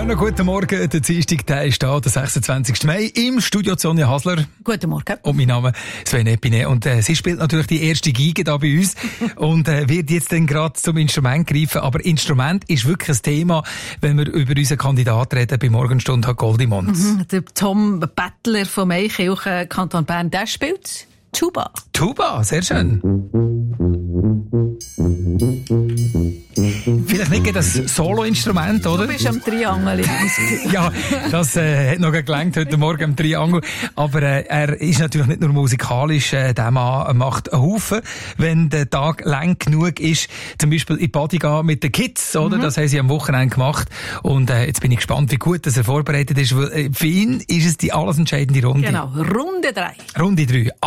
Schönen guten Morgen, der Dienstag, der ist da, der 26. Mai, im Studio Sonja Hasler. Guten Morgen. Und mein Name ist Sven Epine. Und sie spielt natürlich die erste Geige da bei uns und wird jetzt dann gerade zum Instrument greifen. Aber Instrument ist wirklich ein Thema, wenn wir über unseren Kandidaten reden bei Morgenstunde Goldimond. Der Tom Bettler vom Eichkirchen Kanton Bern, der spielt Tuba. Tuba, sehr schön. Vielleicht nicht das Solo-Instrument, oder? Du bist am Triangel. Ja, das hat noch gelangt heute Morgen am Triangel. Aber er ist natürlich nicht nur musikalisch, der Mann macht einen Haufen, wenn der Tag lang genug ist. Zum Beispiel in Body gehen mit den Kids, oder? Das haben sie am Wochenende gemacht. Und jetzt bin ich gespannt, wie gut dass er vorbereitet ist. Weil, für ihn ist es die alles entscheidende Runde. Genau, Runde 3. Runde 3.